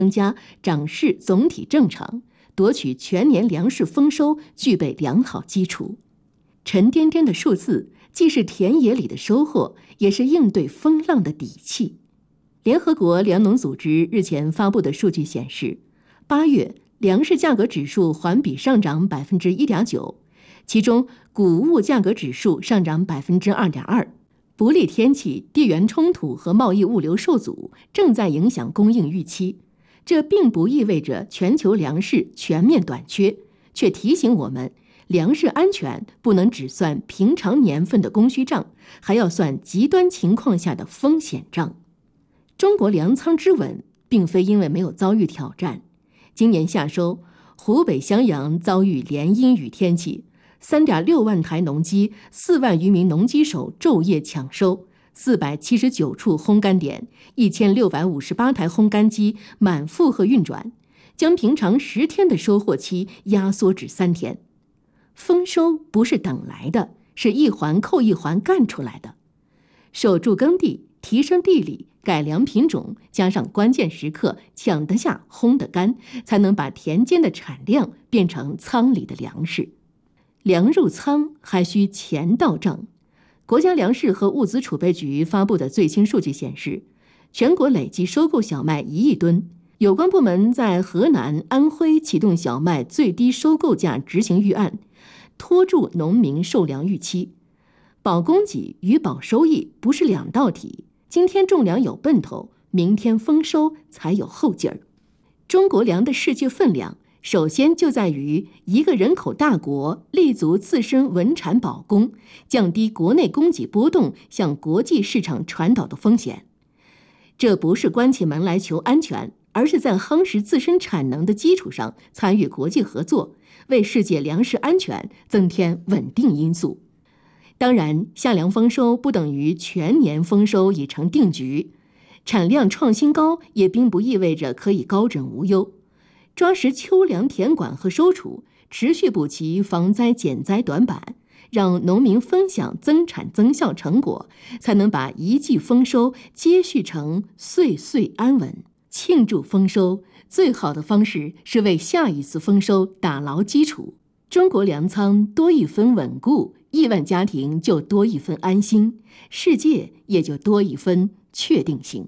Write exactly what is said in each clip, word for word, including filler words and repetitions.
增加，长势总体正常，夺取全年粮食丰收具备良好基础。沉甸甸的数字既是田野里的收获，也是应对风浪的底气。联合国粮农组织日前发布的数据显示，八月粮食价格指数环比上涨 百分之一点九， 其中谷物价格指数上涨 百分之二点二。不利天气、地缘冲突和贸易物流受阻正在影响供应预期，这并不意味着全球粮食全面短缺，却提醒我们，粮食安全不能只算平常年份的供需账，还要算极端情况下的风险账。中国粮仓之稳，并非因为没有遭遇挑战。今年夏收，湖北襄阳遭遇连阴雨天气，三点六万台农机，四万余名农机手昼夜抢收，四百七十九处烘干点，一千六百五十八台烘干机满负荷运转，将平常十天的收获期压缩至三天。丰收不是等来的，是一环扣一环干出来的。守住耕地，提升地理，改良品种，加上关键时刻抢得下、烘得干，才能把田间的产量变成仓里的粮食。粮入仓还需钱到账。国家粮食和物资储备局发布的最新数据显示，全国累计收购小麦一亿吨。有关部门在河南、安徽启动小麦最低收购价执行预案，拖住农民受粮预期。保供给与保收益不是两道题，今天种粮有奔头，明天丰收才有后劲儿。中国粮的世界分量，首先就在于一个人口大国立足自身稳产保供，降低国内供给波动向国际市场传导的风险。这不是关起门来求安全，而是在夯实自身产能的基础上参与国际合作，为世界粮食安全增添稳定因素。当然，夏粮丰收不等于全年丰收已成定局，产量创新高也并不意味着可以高枕无忧。抓实秋粮田管和收储，持续补齐防灾减灾短板，让农民分享增产增效成果，才能把一季丰收接续成岁岁安稳。庆祝丰收，最好的方式是为下一次丰收打牢基础。中国粮仓多一分稳固，亿万家庭就多一分安心，世界也就多一分确定性。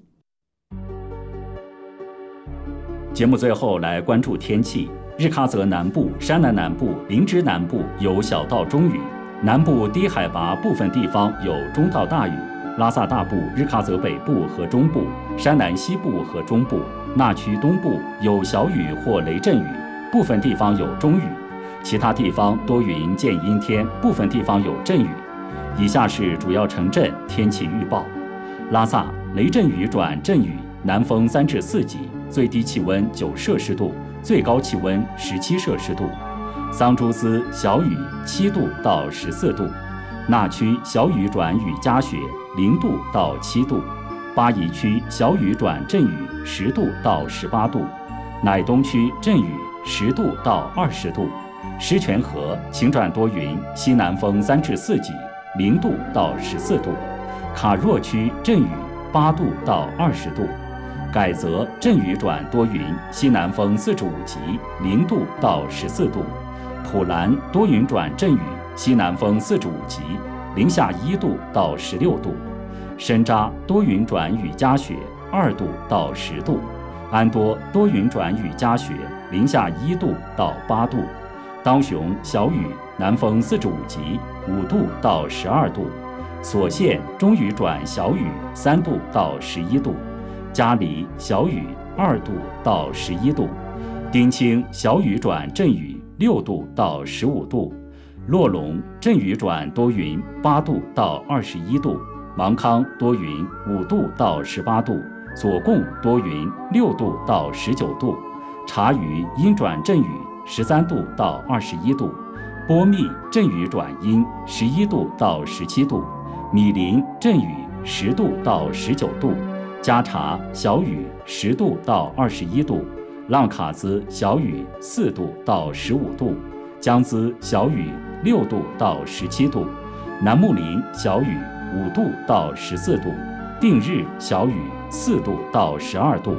节目最后来关注天气。日喀则南部、山南南部、林芝南部有小到中雨，南部低海拔部分地方有中到大雨。拉萨大部、日喀则北部和中部、山南西部和中部、纳曲东部有小雨或雷阵雨，部分地方有中雨。其他地方多云见阴天，部分地方有阵雨。以下是主要城镇天气预报：拉萨雷阵雨转阵雨，南风三至四级，最低气温九摄氏度，最高气温十七摄氏度。桑珠斯小雨七度到十四度，纳曲小雨转雨夹雪零度到七度，巴宜区小雨转阵雨十度到十八度，乃东区阵雨十度到二十度。狮泉河晴转多云，西南风三至四级，零度到十四度。卡若区阵雨八度到二十度。改则阵雨转多云，西南风四至五级，零度到十四度。普兰多云转阵雨，西南风四至五级，零下一度到十六度。深扎多云转雨夹雪，二度到十度。安多多云转雨夹雪，零下一度到八度。当雄小雨，南风四至五级，五度到十二度。所县中雨转小雨，三度到十一度。嘉黎小雨，二度到十一度。丁清小雨转阵雨，六度到十五度。洛龙阵雨转多云，八度到二十一度。芒康多云，五度到十八度。左贡多云，六度到十九度。察隅阴转阵雨，十三度到二十一度。波密阵雨转阴，十一度到十七度。米林阵雨，十度到十九度。加查小雨，十度到二十一度。浪卡兹小雨，四度到十五度。江孜小雨，六度到十七度。南木林小雨，五度到十四度。定日小雨，四度到十二度。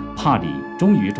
帕里终于